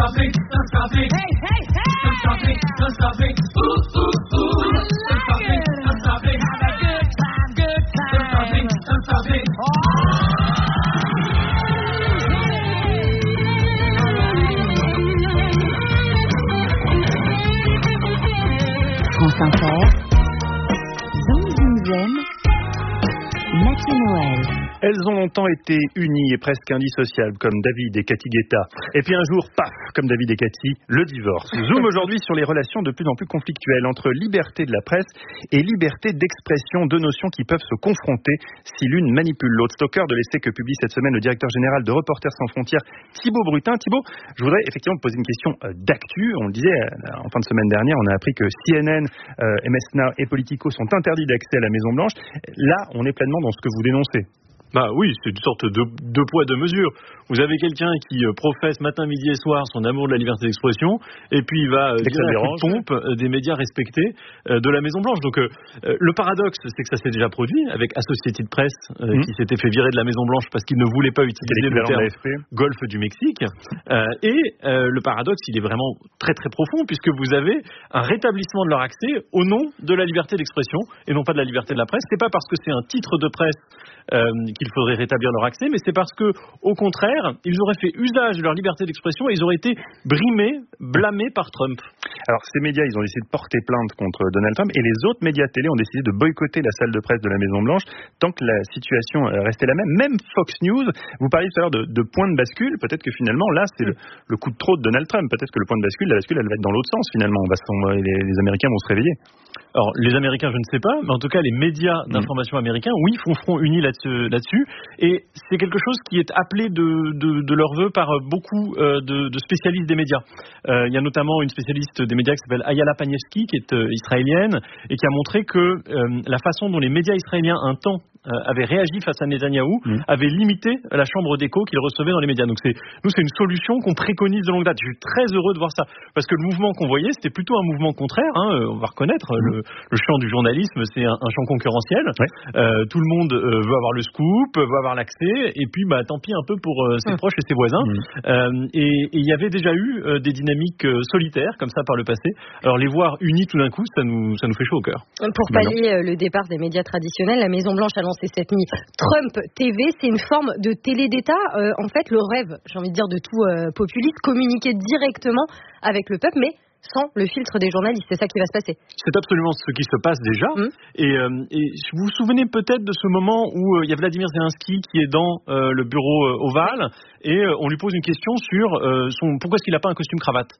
Non-stopping, non-stopping. Hey, hey, hey. Non-stopping, non-stopping. Ooh, ooh, ooh. Non-stopping, non-stopping. Have a good time, good time. Non-stopping, non-stopping. France Inter, Zoom Zoom Zen, Mathieu Noël. Elles ont longtemps été unies et presque indissociables, comme David et Cathy Guetta. Et puis un jour, paf, comme David et Cathy, le divorce. Zoom aujourd'hui sur les relations de plus en plus conflictuelles entre liberté de la presse et liberté d'expression, deux notions qui peuvent se confronter si l'une manipule l'autre. C'est au cœur de l'essai que publie cette semaine le directeur général de Reporters sans frontières, Thibaut Brutin. Thibaut, je voudrais effectivement te poser une question d'actu. On le disait en fin de semaine dernière, on a appris que CNN, MS Now et Politico sont interdits d'accès à la Maison Blanche. Là, on est pleinement dans ce que vous dénoncez. Bah oui, c'est une sorte de deux poids, deux mesures. Vous avez quelqu'un qui professe matin, midi et soir son amour de la liberté d'expression, et puis il va dire à coup de pompe des médias respectés de la Maison Blanche. Donc le paradoxe, c'est que ça s'est déjà produit avec Associated Press qui s'était fait virer de la Maison Blanche parce qu'il ne voulait pas utiliser le terme Golfe du Mexique. Le paradoxe, il est vraiment très très profond, puisque vous avez un rétablissement de leur accès au nom de la liberté d'expression et non pas de la liberté de la presse. C'est pas parce que c'est un titre de presse qu'il faudrait rétablir leur accès, mais c'est parce que, au contraire, ils auraient fait usage de leur liberté d'expression et ils auraient été brimés, blâmés par Trump. Alors, ces médias, ils ont décidé de porter plainte contre Donald Trump et les autres médias télé ont décidé de boycotter la salle de presse de la Maison-Blanche tant que la situation restait la même. Même Fox News, vous parliez tout à l'heure de point de bascule, peut-être que finalement, là, c'est le coup de trop de Donald Trump. Peut-être que le point de bascule, la bascule, elle va être dans l'autre sens, finalement. Les Américains vont se réveiller. Alors, les Américains, je ne sais pas, mais en tout cas, les médias d'information américains, oui, font front uni là-dessus. Et c'est quelque chose qui est appelé de leur vœu par beaucoup de spécialistes des médias. Il y a notamment une spécialiste des médias qui s'appelle Ayala Paniewski, qui est israélienne, et qui a montré que la façon dont les médias israéliens, un temps, avaient réagi face à Netanyahou, avait limité la chambre d'écho qu'ils recevaient dans les médias. Donc c'est une solution qu'on préconise de longue date. Je suis très heureux de voir ça, parce que le mouvement qu'on voyait, c'était plutôt un mouvement contraire, on va reconnaître. Le champ du journalisme, c'est un champ concurrentiel. Ouais. Tout le monde veut avoir le scoop, veut avoir l'accès, et puis tant pis un peu pour ses proches et ses voisins. Et il y avait déjà eu des dynamiques solitaires comme ça par le passé. Alors les voir unis tout d'un coup, ça nous fait chaud au cœur. Pour pallier le départ des médias traditionnels, la Maison Blanche a lancé cette nuit Trump TV. C'est une forme de télé d'État. En fait, le rêve, j'ai envie de dire, de tout populiste, communiquer directement avec le peuple, mais sans le filtre des journalistes. C'est ça qui va se passer. C'est absolument ce qui se passe déjà. Et vous vous souvenez peut-être de ce moment où il y a Vladimir Zelensky qui est dans le bureau ovale et on lui pose une question sur pourquoi est-ce qu'il n'a pas un costume cravate.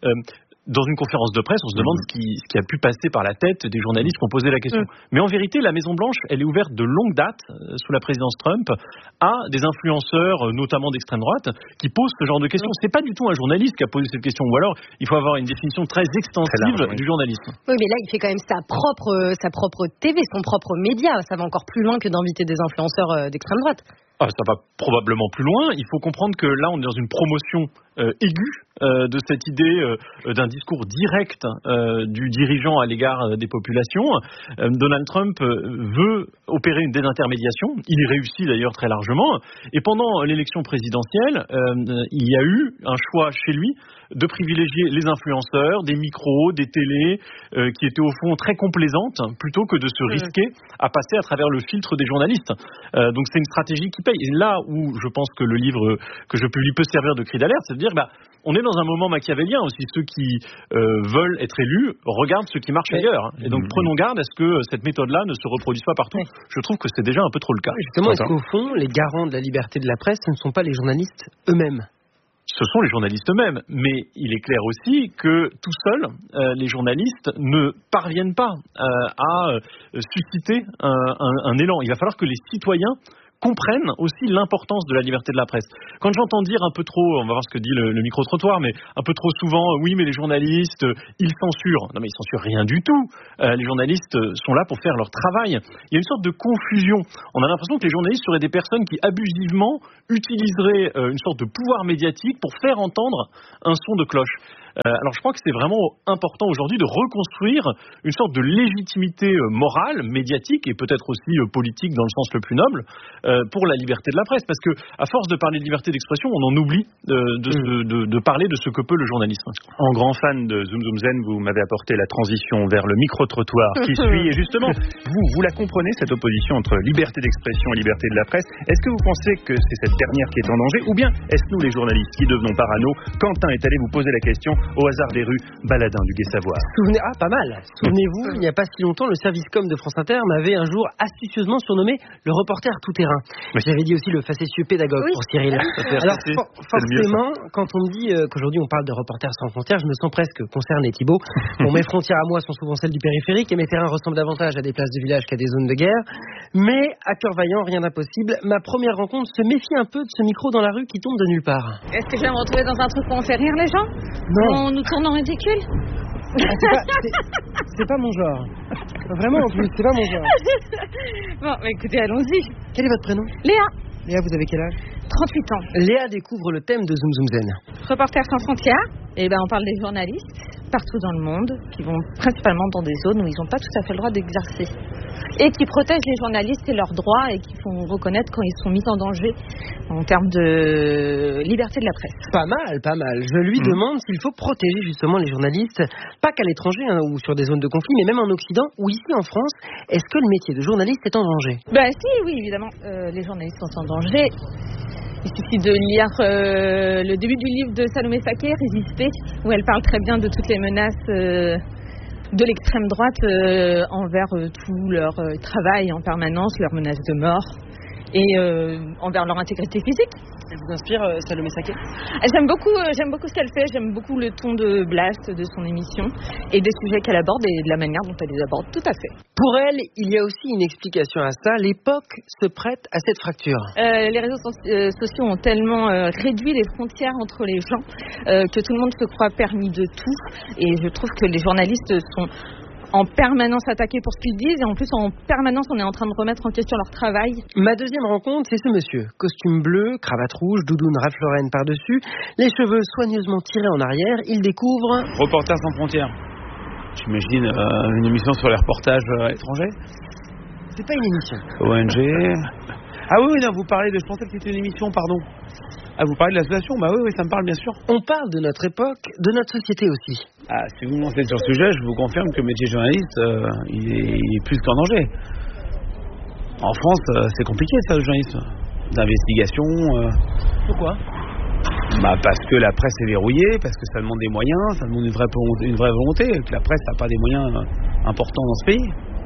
Dans une conférence de presse, on se demande ce qui a pu passer par la tête des journalistes qui ont posé la question. Mais en vérité, la Maison-Blanche, elle est ouverte de longue date, sous la présidence Trump, à des influenceurs, notamment d'extrême droite, qui posent ce genre de questions. C'est pas du tout un journaliste qui a posé cette question, ou alors il faut avoir une définition très extensive du journalisme. Oui, mais là, il fait quand même sa propre TV, son propre média. Ça va encore plus loin que d'inviter des influenceurs d'extrême droite. Ça va probablement plus loin. Il faut comprendre que là, on est dans une promotion aiguë de cette idée d'un discours direct du dirigeant à l'égard des populations. Donald Trump veut opérer une désintermédiation. Il y réussit d'ailleurs très largement. Et pendant l'élection présidentielle, il y a eu un choix chez lui de privilégier les influenceurs, des micros, des télés qui étaient au fond très complaisantes, plutôt que de se risquer à passer à travers le filtre des journalistes. Donc c'est une stratégie qui paye. Et là où je pense que le livre que je publie peut servir de cri d'alerte, c'est de dire on est dans un moment machiavélien aussi. Ceux qui veulent être élus regardent ce qui marche ailleurs. Et donc prenons garde à ce que cette méthode-là ne se reproduise pas partout. Je trouve que c'est déjà un peu trop le cas. Justement, est-ce qu'au fond, les garants de la liberté de la presse, ce ne sont pas les journalistes eux-mêmes ? Ce sont les journalistes eux-mêmes, mais il est clair aussi que tout seuls, les journalistes ne parviennent pas à susciter un élan. Il va falloir que les citoyens comprennent aussi l'importance de la liberté de la presse. Quand j'entends dire un peu trop, on va voir ce que dit le micro-trottoir, mais un peu trop souvent, oui, mais les journalistes, ils censurent. Non, mais ils censurent rien du tout. Les journalistes sont là pour faire leur travail. Il y a une sorte de confusion. On a l'impression que les journalistes seraient des personnes qui, abusivement, utiliseraient une sorte de pouvoir médiatique pour faire entendre un son de cloche. Alors je crois que c'est vraiment important aujourd'hui de reconstruire une sorte de légitimité morale, médiatique et peut-être aussi politique dans le sens le plus noble pour la liberté de la presse, parce que à force de parler de liberté d'expression, on en oublie de parler de ce que peut le journalisme. En grand fan de Zoom Zoom Zen, vous m'avez apporté la transition vers le micro-trottoir qui suit. Et justement, vous la comprenez, cette opposition entre liberté d'expression et liberté de la presse. Est-ce que vous pensez que c'est cette dernière qui est en danger, ou bien est-ce nous les journalistes qui devenons parano? Quentin est allé vous poser la question au hasard des rues, baladin du Gai-Savoir. Pas mal. Souvenez-vous, il n'y a pas si longtemps, le service com de France Inter m'avait un jour astucieusement surnommé le reporter tout-terrain. J'avais dit aussi le facétieux pédagogue pour Cyril. Alors forcément, quand on me dit qu'aujourd'hui on parle de Reporters sans frontières, je me sens presque concerné, Thibaut. Bon, mes frontières à moi sont souvent celles du périphérique et mes terrains ressemblent davantage à des places de village qu'à des zones de guerre. Mais à cœur vaillant, rien d'impossible. Ma première rencontre se méfie un peu de ce micro dans la rue qui tombe de nulle part. Est-ce que je vais me retrouver dans un truc où on fait rire les gens? Non. On nous tourne en ridicule? C'est pas mon genre. Vraiment, en plus, c'est pas mon genre. Bon, bah écoutez, allons-y. Quel est votre prénom? Léa, Léa, vous avez quel âge? 38 ans. Léa découvre le thème de Zoom Zoom Zen. Reporter sans frontières. Et ben, on parle des journalistes partout dans le monde qui vont principalement dans des zones où ils n'ont pas tout à fait le droit d'exercer. Et qui protègent les journalistes et leurs droits et qui font reconnaître quand ils sont mis en danger en termes de liberté de la presse. Pas mal. Je lui demande s'il faut protéger justement les journalistes, pas qu'à l'étranger ou sur des zones de conflit, mais même en Occident ou ici en France. Est-ce que le métier de journaliste est en danger? Ben si, oui, évidemment. Les journalistes sont en danger. Il suffit de lire le début du livre de Salomé Faké, Résister, où elle parle très bien de toutes les menaces de l'extrême droite envers tout leur travail en permanence, leurs menaces de mort et envers leur intégrité physique. Elle vous inspire, Salomé Faké? J'aime beaucoup ce qu'elle fait, j'aime beaucoup le ton de blast de son émission et des sujets qu'elle aborde et de la manière dont elle les aborde, tout à fait. Pour elle, il y a aussi une explication à ça. L'époque se prête à cette fracture. Les réseaux sociaux ont tellement réduit les frontières entre les gens que tout le monde se croit permis de tout. Et je trouve que les journalistes sont en permanence attaqués pour ce qu'ils disent et en plus en permanence on est en train de remettre en question leur travail. Ma deuxième rencontre, c'est ce monsieur. Costume bleu, cravate rouge, doudoune Ralph Lauren par-dessus, les cheveux soigneusement tirés en arrière, il découvre... Reporters sans frontières. J'imagine une émission sur les reportages à l'étranger. C'est pas une émission. ONG. Ah oui, non, vous parlez de... Je pensais que c'était une émission, pardon. Ah, vous parlez de l'association? Bah oui, ça me parle bien sûr. On parle de notre époque, de notre société aussi. Ah, si vous me lancez sur ce sujet, je vous confirme que le métier de journaliste, il est plus qu'en danger. En France, c'est compliqué ça, le journalisme. D'investigation. Pourquoi? Bah parce que la presse est verrouillée, parce que ça demande des moyens, ça demande une vraie volonté, que la presse n'a pas des moyens importants dans ce pays.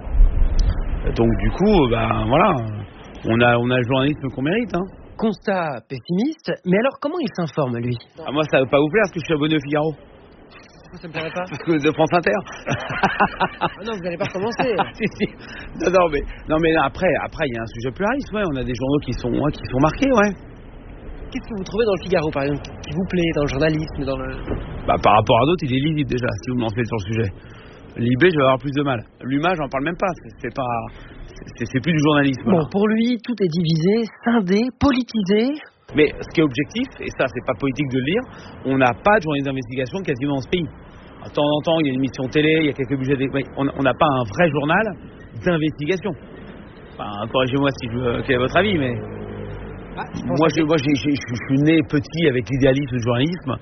Donc du coup, bah voilà, on a le journalisme qu'on mérite, hein. Constat pessimiste, mais alors comment il s'informe, lui? Ah, moi, ça ne veut pas vous plaire parce que je suis abonné au Figaro. Ça me plairait pas? Parce que de France Inter. Non, vous n'allez pas commencer. Si. Non, mais après, il y a un sujet pluraliste, ouais. On a des journaux qui sont marqués, ouais. Qu'est-ce que vous trouvez dans le Figaro, par exemple, qui vous plaît, dans le journalisme, dans le... Bah, par rapport à d'autres, il est lisible déjà, si vous me lancez sur le sujet. L'IB, je vais avoir plus de mal. L'UMA, j'en parle même pas. C'est plus du journalisme. Bon, là. Pour lui, tout est divisé, scindé, politisé. Mais ce qui est objectif, et ça, c'est pas politique de le dire, on n'a pas de journaliste d'investigation quasiment dans ce pays. De temps en temps, il y a une émission télé, il y a quelques budgets. On n'a pas un vrai journal d'investigation. Enfin, corrigez-moi quel est votre avis, mais. Moi, je suis né petit avec l'idéalisme du journalisme,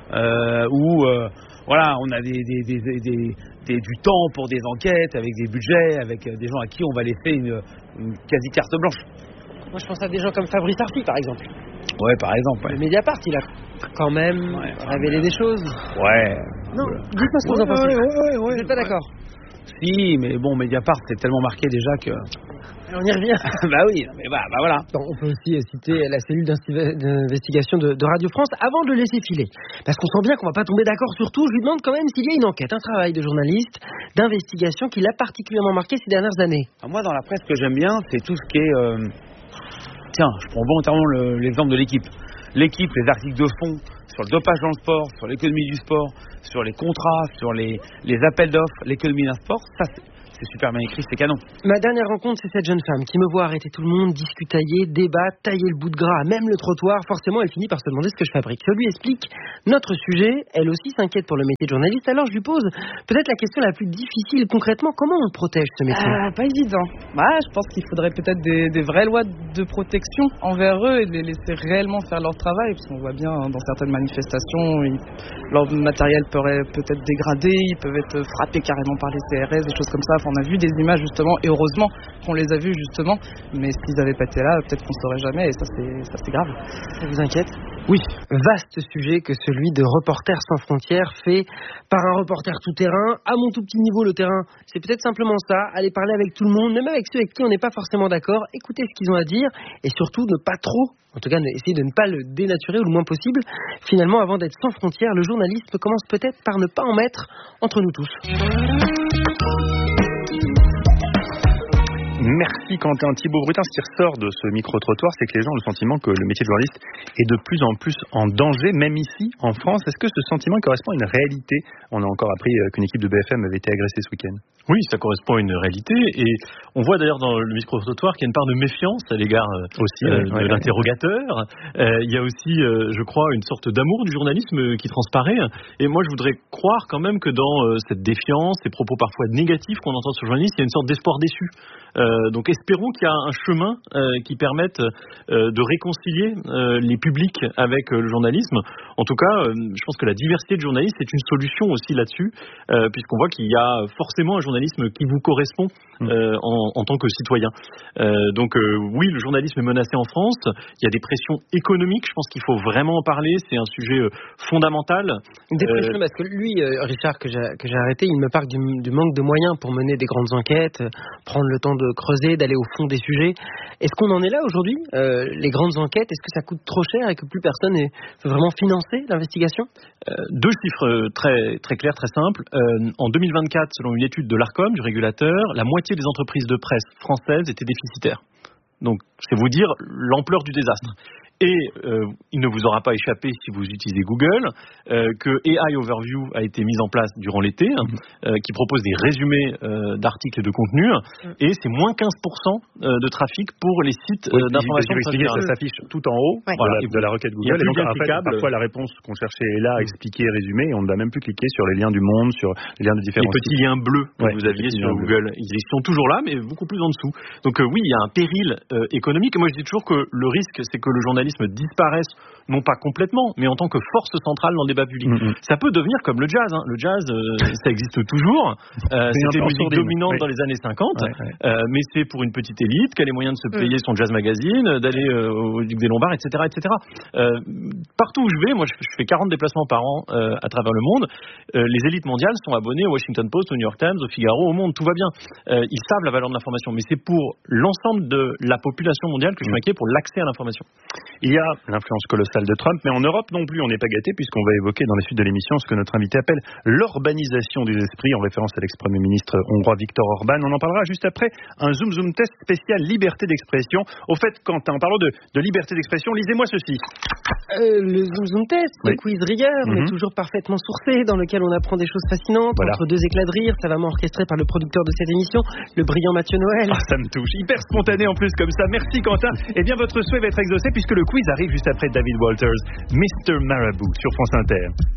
où voilà, on a du temps pour des enquêtes, avec des budgets, avec des gens à qui on va laisser une quasi carte blanche. Moi, je pense à des gens comme Fabrice Arfi, par exemple. Ouais, par exemple. Ouais. Le Mediapart, il a quand même révélé des choses. Ouais. Non, dites-moi ce que vous en pensez. Ouais. Vous n'êtes pas d'accord? Si, mais bon, Mediapart, c'est tellement marqué déjà que... On y revient. Bah oui, mais bah voilà. Bon, on peut aussi citer la cellule d'investigation de Radio France avant de le laisser filer. Parce qu'on sent bien qu'on va pas tomber d'accord sur tout. Je lui demande quand même s'il y a une enquête, un travail de journaliste, d'investigation qui l'a particulièrement marqué ces dernières années. Alors moi, dans la presse, ce que j'aime bien, c'est tout ce qui est... Tiens, je prends volontairement l'exemple de l'équipe. L'équipe, les articles de fond sur le dopage dans le sport, sur l'économie du sport, sur les contrats, sur les appels d'offres, l'économie d'un sport, c'est super bien écrit, c'est canon. Ma dernière rencontre, c'est cette jeune femme qui me voit arrêter tout le monde, discutailler, débattre, tailler le bout de gras, même le trottoir. Forcément, elle finit par se demander ce que je fabrique. Je lui explique notre sujet. Elle aussi s'inquiète pour le métier de journaliste. Alors, je lui pose peut-être la question la plus difficile. Concrètement, comment on protège ce métier ? Pas évident. Je pense qu'il faudrait peut-être des vraies lois de protection envers eux et de les laisser réellement faire leur travail. Parce qu'on voit bien dans certaines manifestations, leur matériel peut-être dégradé, ils peuvent être frappés carrément par les CRS, des choses comme ça. Enfin, on a vu des images justement, et heureusement qu'on les a vues justement, mais s'ils n'avaient pas été là, peut-être qu'on ne saurait jamais, et ça c'est grave. Ça vous inquiète ? Oui, vaste sujet que celui de Reporters sans frontières, fait par un reporter tout-terrain. À mon tout petit niveau, le terrain, c'est peut-être simplement ça, aller parler avec tout le monde, même avec ceux avec qui on n'est pas forcément d'accord, écouter ce qu'ils ont à dire, et surtout ne pas trop, en tout cas essayer de ne pas le dénaturer au moins possible. Finalement, avant d'être sans frontières, le journalisme commence peut-être par ne pas en mettre entre nous tous. Merci Quentin. Thibaut Brutin, ce qui ressort de ce micro-trottoir, c'est que les gens ont le sentiment que le métier de journaliste est de plus en plus en danger, même ici, en France. Est-ce que ce sentiment correspond à une réalité ? On a encore appris qu'une équipe de BFM avait été agressée ce week-end. Oui, ça correspond à une réalité. Et on voit d'ailleurs dans le micro-trottoir qu'il y a une part de méfiance à l'égard de l'interrogateur. Il y a aussi, je crois, une sorte d'amour du journalisme qui transparaît. Et moi, je voudrais croire quand même que dans cette défiance, ces propos parfois négatifs qu'on entend sur le journaliste, il y a une sorte d'espoir déçu. Donc espérons qu'il y a un chemin qui permette de réconcilier les publics avec le journalisme. En tout cas, je pense que la diversité de journalistes est une solution aussi là-dessus, puisqu'on voit qu'il y a forcément un journalisme qui vous correspond en tant que citoyen. Donc oui, le journalisme est menacé en France. Il y a des pressions économiques. Je pense qu'il faut vraiment en parler. C'est un sujet fondamental. Des pressions, parce que lui, Richard, que j'ai arrêté, il me parle du manque de moyens pour mener des grandes enquêtes, prendre le temps de creuser, d'aller au fond des sujets. Est-ce qu'on en est là aujourd'hui ? Les grandes enquêtes, est-ce que ça coûte trop cher et que plus personne ne veut vraiment financer l'investigation ? Deux chiffres très, très clairs, très simples. En 2024, selon une étude de l'Arcom, du régulateur, la moitié des entreprises de presse françaises étaient déficitaires. Donc, c'est vous dire l'ampleur du désastre. Et il ne vous aura pas échappé si vous utilisez Google que AI Overview a été mise en place durant l'été, qui propose des résumés d'articles et de contenus, et c'est moins 15% de trafic pour les sites d'information. Ça s'affiche tout en haut de la requête Google, et donc en fait, parfois la réponse qu'on cherchait est là, expliquée, résumée, et on ne va même plus cliquer sur les liens du Monde, sur les liens de différents sites. Les petits liens bleus que vous aviez sur Google, ils sont toujours là, mais beaucoup plus en dessous. Donc oui, il y a un péril économique, et moi je dis toujours que le risque, c'est que le journalisme disparaissent, non pas complètement, mais en tant que force centrale dans le débat public. Ça peut devenir comme le jazz. Le jazz, ça existe toujours. C'était une musique dominante dans les années 50, mais c'est pour une petite élite qui a les moyens de se payer son jazz magazine, d'aller au Duc des Lombards, etc. etc. Partout où je vais, moi je fais 40 déplacements par an à travers le monde, les élites mondiales sont abonnées au Washington Post, au New York Times, au Figaro, au Monde, tout va bien. Ils savent la valeur de l'information, mais c'est pour l'ensemble de la population mondiale que je suis inquiet pour l'accès à l'information. Il y a l'influence colossale de Trump, mais en Europe non plus, on n'est pas gâté, puisqu'on va évoquer dans la suite de l'émission ce que notre invité appelle l'urbanisation des esprits, en référence à l'ex-premier ministre hongrois Viktor Orban. On en parlera juste après un zoom test spécial liberté d'expression. Au fait, Quentin, en parlant de liberté d'expression, lisez-moi ceci. Le zoom test, le quiz rigueur, mais toujours parfaitement sourcé, dans lequel on apprend des choses fascinantes, entre deux éclats de rire, savamment orchestré par le producteur de cette émission, le brillant Mathieu Noël. Ça me touche, hyper spontané en plus comme ça. Merci Quentin. Eh bien, votre souhait va être exaucé puisque le quiz arrive juste après David Walters, Mr. Marabout sur France Inter.